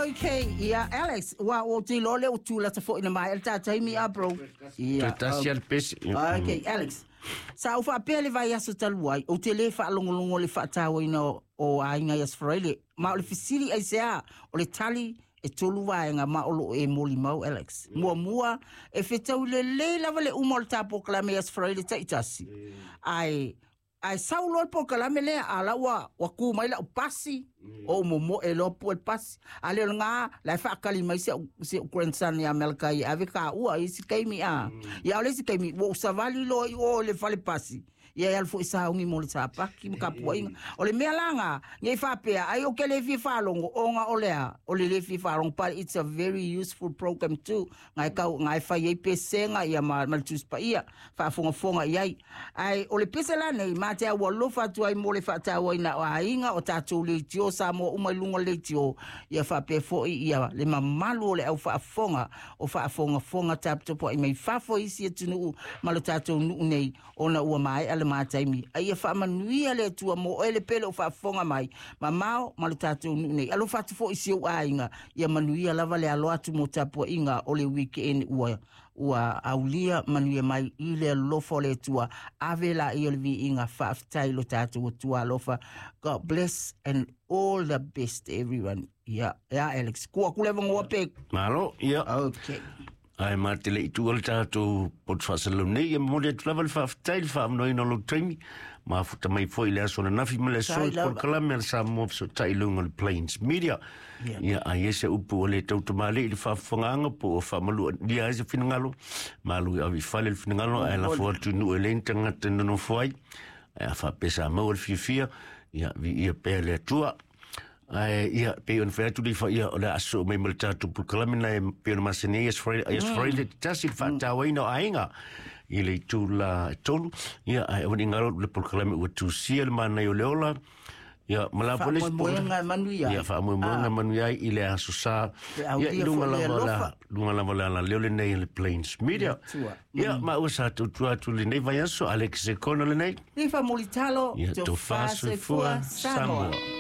Okay, yeah, Alex. O te lole o tu la te fo ina mai. El tatai mi bro. Yeah. Okay, Alex. Sa o fa pele vai aso taluai. O te le fa longo le fa tawo ina o ainga yas fraile. Ma o le fisili ai sea o le tali e tolu vaenga ma o e moli mau, Alex. Mua e fetau le lava le umol tapo klame yas fraile taitasi. Ai saulo po kalame le ala wa ku mai la pasi o mo e lo po pasi ale nga la fa kali mai se grandson ya melka ya ave ka u ai si kai mi a ya le si kai mi wo savali lo o le fale pasi ya al fo sa ngi mo le tapa ki ka po o le melanga ngai fa pe ai o ke le fi fa longo o nga o le fi fa long but it's a very useful program too ngai fa ye pe senga ya mal tus pa ia fa fonga ia ai o le pese la nei te awa lofa tu ai mole fa ta wa ina wa inga o tatu le tio sa mo uma lunga le tio ia fa pe fo ia le mamalu le au fa fonga o fa fonga tap to po i mai fa fo isi tunu malo tatu nu nei ona ua mai ale matai mi ai fa manuia le tu mo ele pelo fa fonga mai mamao malo tatu nu nei alo fa fo isi o inga ia manuia lava le alo atu mo tapo inga o le weekend ua aulia manuia mai ile lofo le tua avela ilvi inga tailo tatu tua lofa. God bless and all the best everyone. Yeah, Alex. Kua kuleva ngope. Malo, yeah. Okay. Ai matele itu al tatu pot fasalum nei mo de travel fa tail fa no ino lo timi ma futa mai foi le so na fi mele so por kalamel sa mo so tailung on plains media ya ai ese upu le tautu male le fa fanga po fa malu dia ese finangalo malu avi fale finangalo ai la fo tu no elentanga tendo foi fa pesa mo fia ya vi ia pele tua ia pe on fa tu di fa ia ola aso me multa tu proclamina pe no masene is for just in fact no ainga ile tu la tolu ia ai oni ngalo le proclamina o tu siel mana yo leola ia mala polis ia fa mo manuia ile aso sa ia lunga la leole nei le plains media ia ma usa tu le nei vai aso Alex Econo le nei ni fa molitalo to fa Samoa.